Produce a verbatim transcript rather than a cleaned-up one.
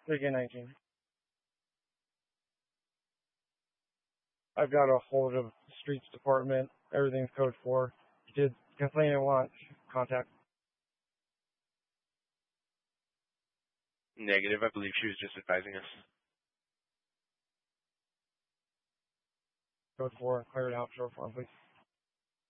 three K nineteen. I've got a hold of the streets department. Everything's code four. Did complainant want contact? Negative. I believe she was just advising us. Code four. Clear it out. Short form, please.